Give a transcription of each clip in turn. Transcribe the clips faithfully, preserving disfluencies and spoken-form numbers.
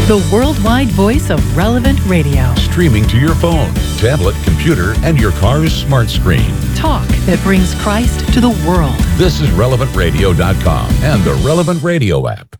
The worldwide voice of Relevant Radio. Streaming to your phone, tablet, computer, and your car's smart screen. Talk that brings Christ to the world. This is relevant radio dot com and the Relevant Radio app.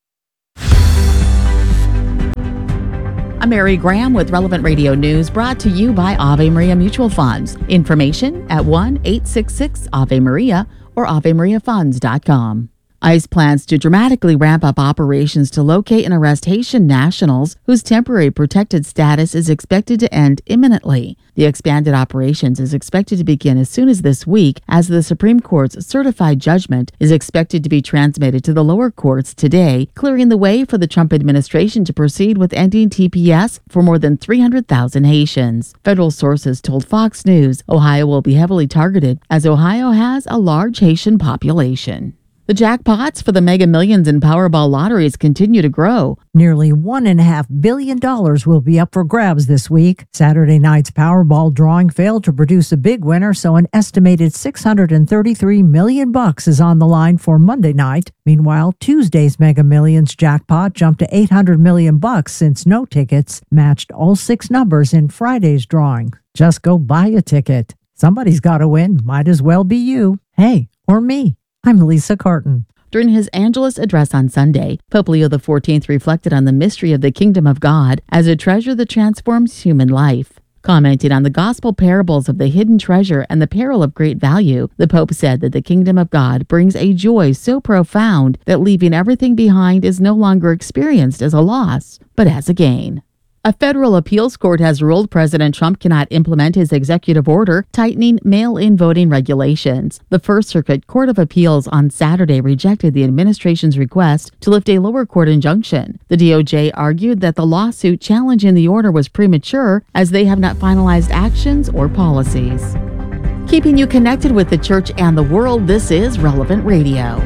I'm Mary Graham with Relevant Radio News, brought to you by Ave Maria Mutual Funds. Information at one eight six six Ave Maria or ave maria funds dot com. ICE plans to dramatically ramp up operations to locate and arrest Haitian nationals whose temporary protected status is expected to end imminently. The expanded operations is expected to begin as soon as this week, as the Supreme Court's certified judgment is expected to be transmitted to the lower courts today, clearing the way for the Trump administration to proceed with ending T P S for more than three hundred thousand Haitians. Federal sources told Fox News Ohio will be heavily targeted, as Ohio has a large Haitian population. The jackpots for the Mega Millions and Powerball lotteries continue to grow. Nearly one point five billion dollars will be up for grabs this week. Saturday night's Powerball drawing failed to produce a big winner, so an estimated six hundred thirty-three million dollars bucks is on the line for Monday night. Meanwhile, Tuesday's Mega Millions jackpot jumped to eight hundred million dollars bucks since no tickets matched all six numbers in Friday's drawing. Just go buy a ticket. Somebody's got to win. Might as well be you. Hey, or me. I'm Lisa Carton. During his Angelus address on Sunday, Pope Leo the fourteenth reflected on the mystery of the kingdom of God as a treasure that transforms human life. Commenting on the gospel parables of the hidden treasure and the peril of great value, the Pope said that the kingdom of God brings a joy so profound that leaving everything behind is no longer experienced as a loss, but as a gain. A federal appeals court has ruled President Trump cannot implement his executive order tightening mail-in voting regulations. The First Circuit Court of Appeals on Saturday rejected the administration's request to lift a lower court injunction. The D O J argued that the lawsuit challenging the order was premature, as they have not finalized actions or policies. Keeping you connected with the church and the world, this is Relevant Radio.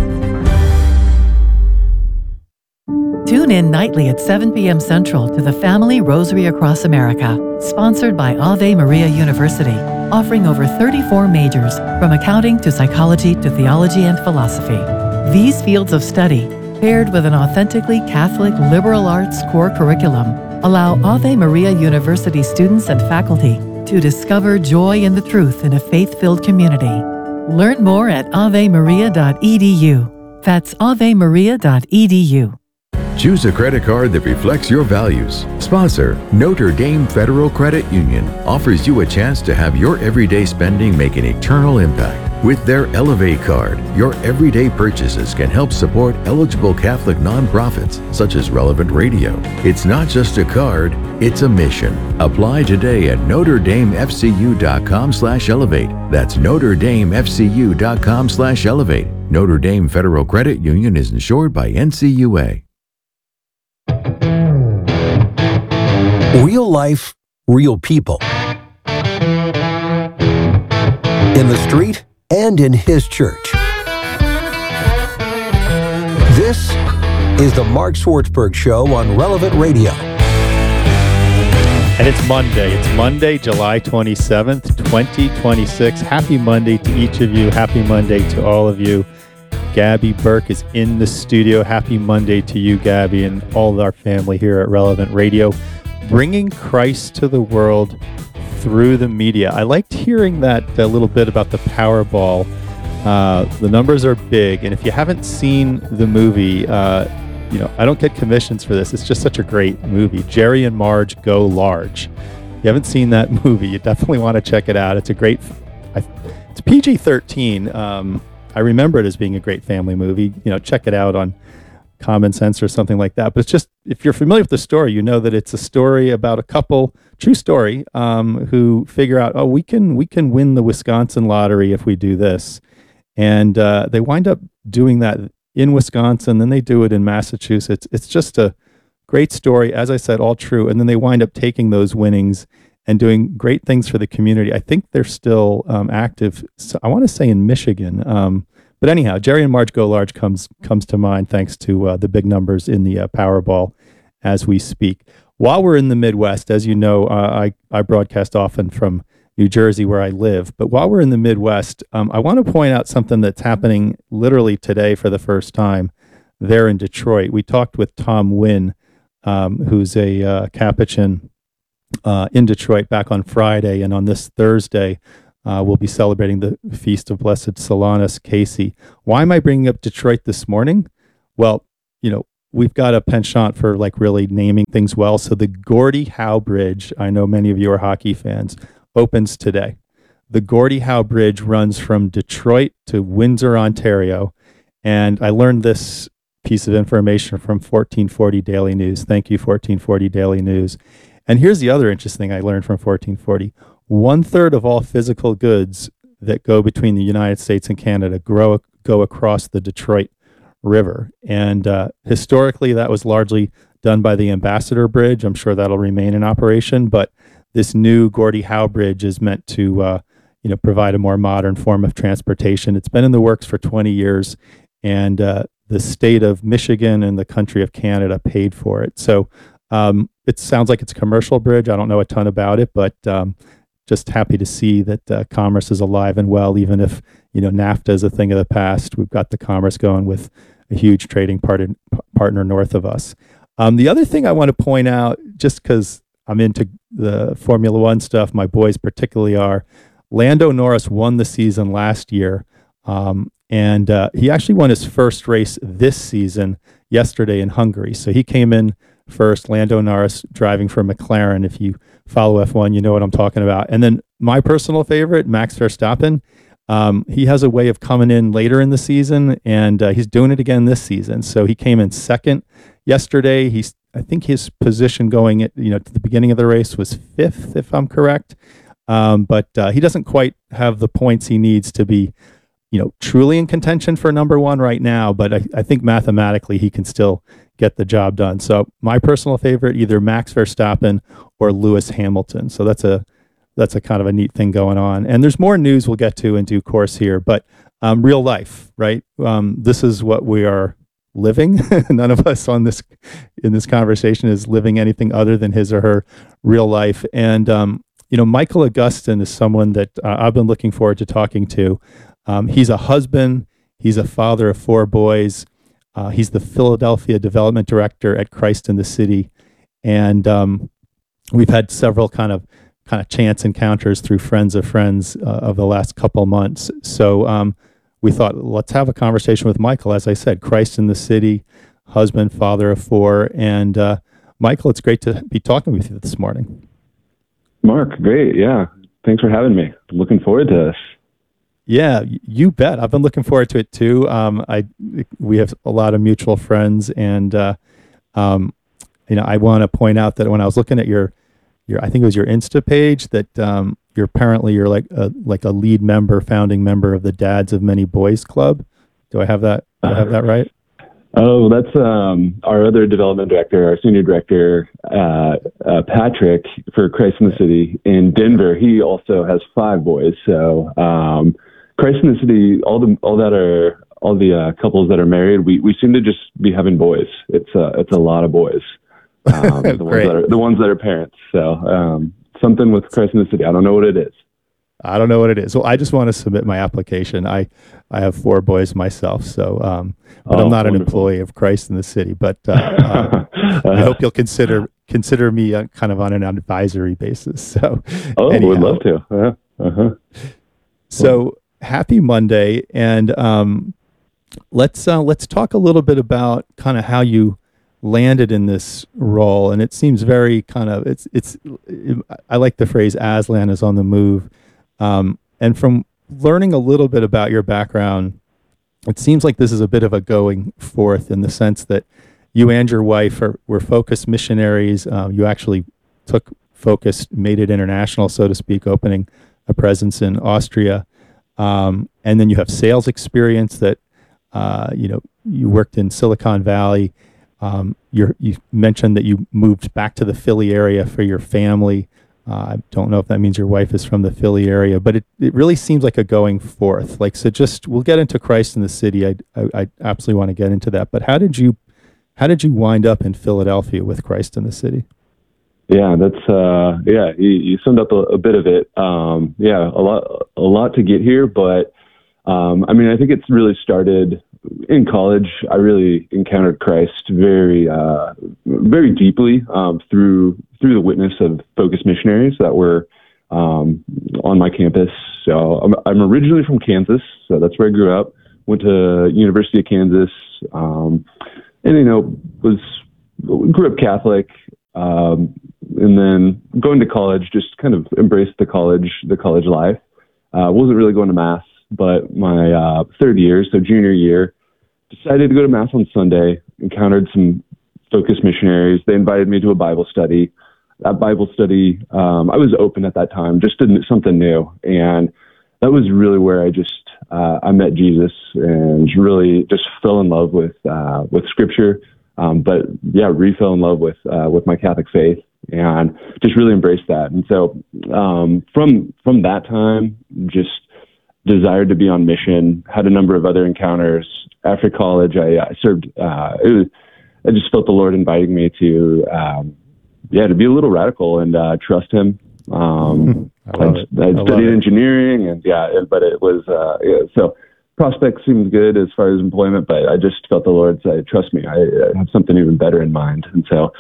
Tune in nightly at seven p.m. Central to the Family Rosary Across America, sponsored by Ave Maria University, offering over thirty-four majors, from accounting to psychology to theology and philosophy. These fields of study, paired with an authentically Catholic liberal arts core curriculum, allow Ave Maria University students and faculty to discover joy in the truth in a faith-filled community. Learn more at ave maria dot e d u. That's ave maria dot e d u. Choose a credit card that reflects your values. Sponsor, Notre Dame Federal Credit Union, offers you a chance to have your everyday spending make an eternal impact. With their Elevate card, your everyday purchases can help support eligible Catholic nonprofits such as Relevant Radio. It's not just a card, it's a mission. Apply today at notre dame f c u dot com slash elevate. That's notre dame f c u dot com slash elevate. Notre Dame Federal Credit Union is insured by N C U A. Real life, real people. In the street and in his church. This is the Mark Swartzberg Show on Relevant Radio. And it's Monday. It's Monday, July twenty-seventh, twenty twenty-six. Happy Monday to each of you. Happy Monday to all of you. Gabby Burke is in the studio. Happy Monday to you, Gabby, and all of our family here at Relevant Radio, bringing Christ to the world through the media. I liked hearing that a little bit about the Powerball. Uh, the numbers are big, and if you haven't seen the movie, uh, you know, I don't get commissions for this. It's just such a great movie. Jerry and Marge Go Large. If you haven't seen that movie, you definitely want to check it out. It's a great, I, it's P G thirteen. Um, I remember it as being a great family movie. You know, check it out on Common Sense or something like that. But it's just, if you're familiar with the story, you know that it's a story about a couple, true story, um, who figure out, oh, we can we can win the Wisconsin lottery if we do this. And uh, they wind up doing that in Wisconsin, then they do it in Massachusetts. It's just a great story, as I said, all true. And then they wind up taking those winnings and doing great things for the community. I think they're still um, active, so I want to say in Michigan. Um, but anyhow, Jerry and Marge Go Large comes comes to mind thanks to uh, the big numbers in the uh, Powerball as we speak. While we're in the Midwest, as you know, uh, I, I broadcast often from New Jersey, where I live. But while we're in the Midwest, um, I want to point out something that's happening literally today for the first time there in Detroit. We talked with Tom Wynn um, who's a uh, Capuchin uh, in Detroit, back on Friday. And on this Thursday, uh, we'll be celebrating the Feast of Blessed Solanus Casey. Why am I bringing up Detroit this morning? Well, you know, we've got a penchant for like really naming things well. So the Gordie Howe Bridge, I know many of you are hockey fans, opens today. The Gordie Howe Bridge runs from Detroit to Windsor, Ontario. And I learned this piece of information from fourteen forty Daily News. Thank you, fourteen forty Daily News. And here's the other interesting thing I learned from fourteen forty. One third of all physical goods that go between the United States and Canada grow, go across the Detroit River. And uh, historically, that was largely done by the Ambassador Bridge. I'm sure that'll remain in operation. But this new Gordie Howe Bridge is meant to uh, you know, provide a more modern form of transportation. It's been in the works for twenty years. And uh, the state of Michigan and the country of Canada paid for it. So um, it sounds like it's a commercial bridge. I don't know a ton about it, but um, just happy to see that uh, commerce is alive and well, even if, you know, NAFTA is a thing of the past. We've got the commerce going with a huge trading part in, partner north of us. Um, the other thing I want to point out, just because I'm into the Formula One stuff, my boys particularly are, Lando Norris won the season last year. Um, And uh, he actually won his first race this season yesterday in Hungary. So he came in first, Lando Norris driving for McLaren. If you follow F one, you know what I'm talking about. And then my personal favorite, Max Verstappen, um, he has a way of coming in later in the season, and uh, he's doing it again this season. So he came in second yesterday. He's, I think his position going at, you know, to the beginning of the race was fifth, if I'm correct. Um, but uh, he doesn't quite have the points he needs to be, you know, truly in contention for number one right now, but I, I think mathematically he can still get the job done. So my personal favorite, either Max Verstappen or Lewis Hamilton. So that's a that's a kind of a neat thing going on. And there's more news we'll get to in due course here, but um, real life, right? Um, this is what we are living. None of us on this in this conversation is living anything other than his or her real life. And um, you know, Michael Augustin is someone that uh, I've been looking forward to talking to. Um, he's a husband. He's a father of four boys. Uh, he's the Philadelphia Development Director at Christ in the City. And um, we've had several kind of kind of chance encounters through friends of friends uh, of the last couple months. So um, we thought, let's have a conversation with Michael. As I said, Christ in the City, husband, father of four. And uh, Michael, it's great to be talking with you this morning. Mark, great. Yeah. Thanks for having me. Looking forward to this. Yeah, you bet. I've been looking forward to it too. Um, I we have a lot of mutual friends, and uh, um, you know, I want to point out that when I was looking at your your, I think it was your Insta page, that um, you're apparently you're like a like a lead member, founding member of the Dads of Many Boys Club. Do I have that? Do I have that right? Oh, that's um, our other development director, our senior director, uh, uh, Patrick, for Christ in the City in Denver. He also has five boys, so. Um, Christ in the City, all the all that are all the uh, couples that are married, we, we seem to just be having boys. It's uh, it's a lot of boys. Um, the ones that are the ones that are parents. So um, something with Christ in the City. I don't know what it is. I don't know what it is. Well, I just want to submit my application. I, I have four boys myself, so um, but oh, I'm not wonderful. An employee of Christ in the City. But uh, uh, I hope you'll consider consider me uh, kind of on an advisory basis. So oh, anyhow. Would love to. Uh-huh. Uh-huh. So. Happy Monday, and um, let's uh, let's talk a little bit about kind of how you landed in this role. And it seems very kind of it's it's it, I like the phrase Aslan is on the move. Um, and from learning a little bit about your background, it seems like this is a bit of a going forth in the sense that you and your wife are were Focus missionaries. Um, you actually took Focus, made it international, so to speak, opening a presence in Austria. Um, and then you have sales experience that, uh, you know, you worked in Silicon Valley. Um, you're, you mentioned that you moved back to the Philly area for your family. Uh, I don't know if that means your wife is from the Philly area, but it, it really seems like a going forth. Like, so just, we'll get into Christ in the City. I, I, I absolutely want to get into that. But how did you, how did you wind up in Philadelphia with Christ in the City? Yeah, that's uh, yeah. You, you summed up a, a bit of it. Um, yeah, a lot, a lot to get here, but um, I mean, I think it's really started in college, I really encountered Christ very, uh, very deeply um, through through the witness of Focus missionaries that were um, on my campus. So I'm, I'm originally from Kansas, so that's where I grew up. Went to University of Kansas, um, and you know was grew up Catholic, um, and then going to college, just kind of embraced the college the college life. Uh, wasn't really going to Mass, but my uh, third year, so junior year, decided to go to Mass on Sunday. Encountered some Focus missionaries. They invited me to a Bible study. That Bible study, um, I was open at that time, just to something new, and that was really where I just uh, I met Jesus and really just fell in love with uh, with Scripture. Um, but yeah, re fell in love with uh, with my Catholic faith and just really embraced that. And so um, from from that time, just desired to be on mission. Had a number of other encounters after college. I, I served. Uh, it was, I just felt the Lord inviting me to. Um, Yeah, to be a little radical and uh, trust Him. Um, I love it. I, I studied it. engineering, and yeah, but it was uh, yeah, so prospects seemed good as far as employment, but I just felt the Lord say, "Trust me, I, I have something even better in mind." And so,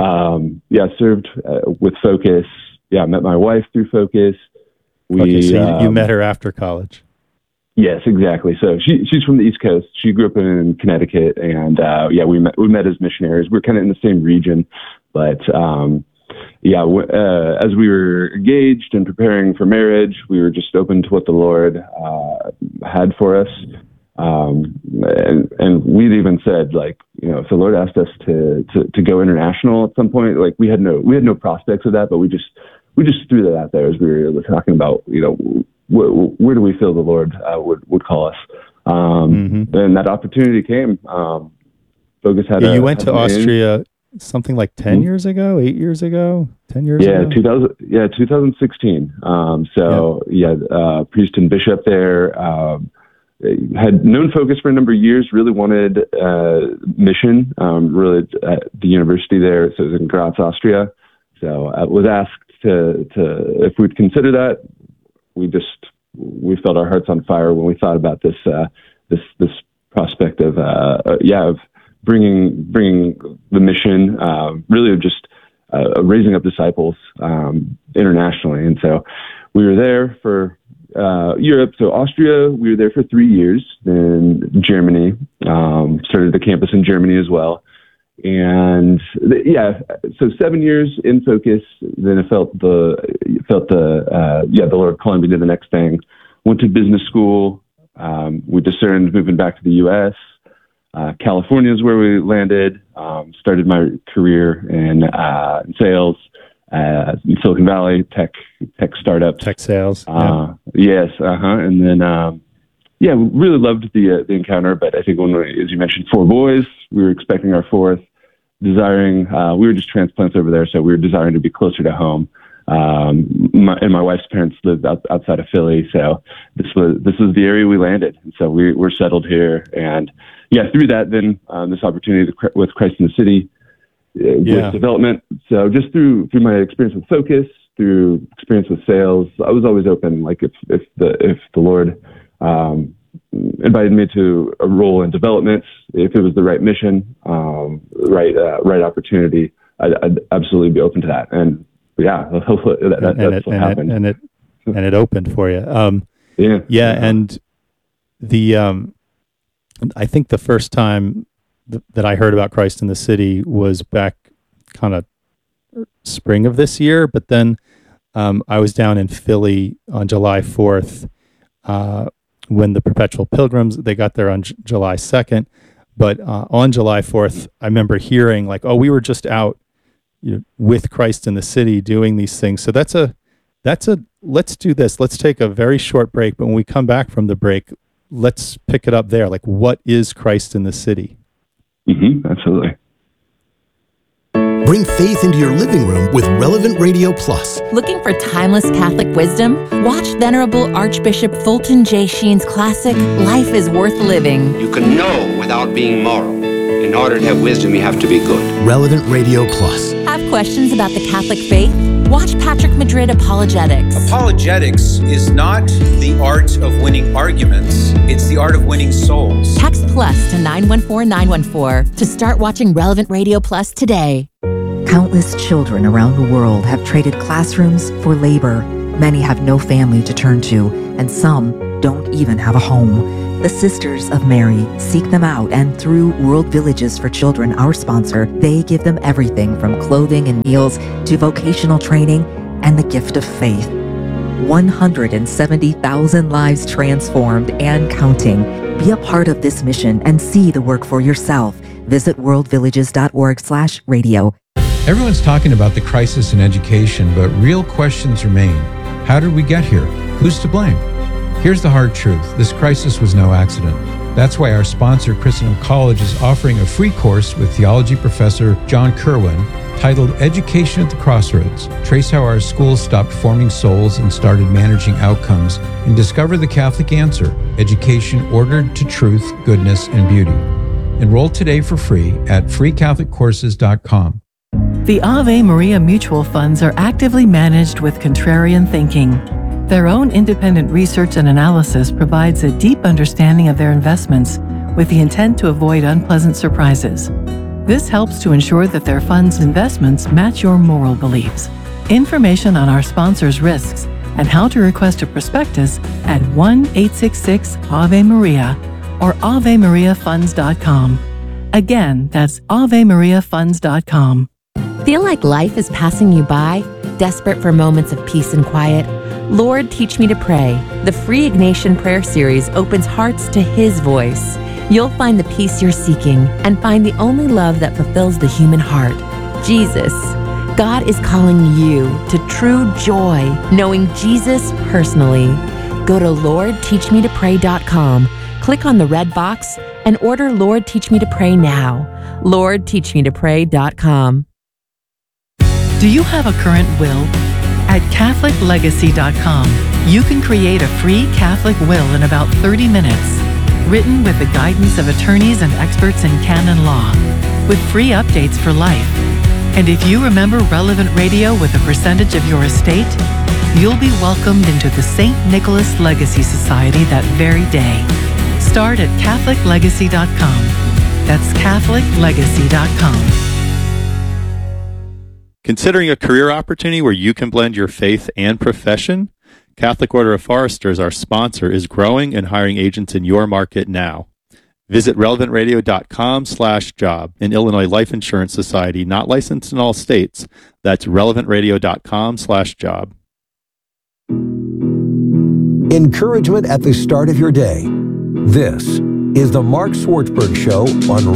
um, yeah, served uh, with Focus. Yeah, I met my wife through Focus. We Okay, so you, um, you met her after college. Yes, exactly. So she she's from the East Coast. She grew up in Connecticut, and uh, yeah, we met we met as missionaries. We're kind of in the same region, but um, yeah, w- uh, as we were engaged and preparing for marriage, we were just open to what the Lord uh, had for us, um, and and we'd even said, like, you know, if the Lord asked us to, to to go international at some point, like we had no we had no prospects of that, but we just we just threw that out there as we were talking about, you know. Where, where do we feel the Lord uh, would would call us? Um, mm-hmm. And that opportunity came. Um, Focus had. Yeah, a, you went to Austria in. something like ten mm-hmm. years ago, eight years ago, ten years yeah, ago. two thousand. Yeah, two thousand sixteen. Um, so yeah, yeah uh, priest and bishop there. Um, had known Focus for a number of years. Really wanted uh, mission. Um, really at the university there. So it was in Graz, Austria. So I was asked to to if we'd consider that. We just we felt our hearts on fire when we thought about this uh, this this prospect of uh, uh, yeah of bringing bringing the mission, uh, really of just uh, raising up disciples um, internationally. And so we were there for uh, Europe. So Austria, we were there for three years. Then Germany, um, started the campus in Germany as well. And the, yeah, so seven years in Focus. Then I felt the felt the uh, yeah the Lord calling me to the next thing. Went to business school. Um, we discerned moving back to the U S Uh, California is where we landed. Um, started my career in, uh, in sales uh, in Silicon Valley, tech tech startups, tech sales. Uh, yeah. Yes, uh huh. And then um, yeah, we really loved the uh, the encounter. But I think when we, as you mentioned, four boys, we were expecting our fourth. Desiring, uh, we were just transplants over there, so we were desiring to be closer to home. Um, my, and my wife's parents lived out, outside of Philly, so this was this was the area we landed. And so we we're settled here, and yeah, through that, then um, this opportunity to, with Christ in the City, uh, yeah. with development. So just through through my experience with Focus, through experience with sales, I was always open. Like if if the if the Lord um, invited me to a role in development, if it was the right mission, um, right uh, right opportunity, I'd, I'd absolutely be open to that. And yeah, hopefully that, that, and that's it, what and happened. It, and it and it opened for you. Um, yeah, yeah, and the um, I think the first time th- that I heard about Christ in the City was back kind of spring of this year, but then um, I was down in Philly on July fourth. Uh, when the Perpetual Pilgrims, they got there on J- July second. But uh, on July fourth, I remember hearing like, oh, we were just out you know, with Christ in the City doing these things. So that's a, that's a, let's do this. Let's take a very short break. But when we come back from the break, let's pick it up there. Like, what is Christ in the City? Mm-hmm, absolutely. Bring faith into your living room with Relevant Radio Plus. Looking for timeless Catholic wisdom? Watch Venerable Archbishop Fulton J. Sheen's classic, Life is Worth Living. You can know without being moral. In order to have wisdom, you have to be good. Relevant Radio Plus. Have questions about the Catholic faith? Watch Patrick Madrid Apologetics. Apologetics is not the art of winning arguments, it's the art of winning souls. Text plus to nine one four nine one four to start watching Relevant Radio Plus today. Countless children around the world have traded classrooms for labor. Many have no family to turn to, and some don't even have a home. The Sisters of Mary seek them out, and through World Villages for Children, our sponsor, they give them everything from clothing and meals to vocational training and the gift of faith. one hundred seventy thousand lives transformed and counting. Be a part of this mission and see the work for yourself. Visit worldvillages.org slash radio. Everyone's talking about the crisis in education, but real questions remain. How did we get here? Who's to blame? Here's the hard truth. This crisis was no accident. That's why our sponsor, Christendom College, is offering a free course with theology professor John Kerwin titled Education at the Crossroads. Trace how our schools stopped forming souls and started managing outcomes, and discover the Catholic answer, education ordered to truth, goodness, and beauty. Enroll today for free at free catholic courses dot com. The Ave Maria mutual funds are actively managed with contrarian thinking. Their own independent research and analysis provides a deep understanding of their investments with the intent to avoid unpleasant surprises. This helps to ensure that their funds' investments match your moral beliefs. Information on our sponsors' risks and how to request a prospectus at one eight six six Ave Maria or ave maria funds dot com. Again, that's ave maria funds dot com. Feel like life is passing you by? Desperate for moments of peace and quiet? Lord, Teach Me to Pray. The free Ignatian Prayer Series opens hearts to His voice. You'll find the peace you're seeking and find the only love that fulfills the human heart, Jesus. God is calling you to true joy, knowing Jesus personally. Go to lord teach me to pray dot com, click on the red box, and order Lord Teach Me to Pray now. lord teach me to pray dot com. Do you have a current will? At catholic legacy dot com, you can create a free Catholic will in about thirty minutes, written with the guidance of attorneys and experts in canon law, with free updates for life. And if you remember Relevant Radio with a percentage of your estate, you'll be welcomed into the Saint Nicholas Legacy Society that very day. Start at catholic legacy dot com. That's catholic legacy dot com. Considering a career opportunity where you can blend your faith and profession? Catholic Order of Foresters, our sponsor, is growing and hiring agents in your market now. Visit relevant radio dot com slash job. An Illinois Life Insurance Society, not licensed in all states. That's relevant radio dot com slash job. Encouragement at the start of your day. This is the Mark Swartzberg Show on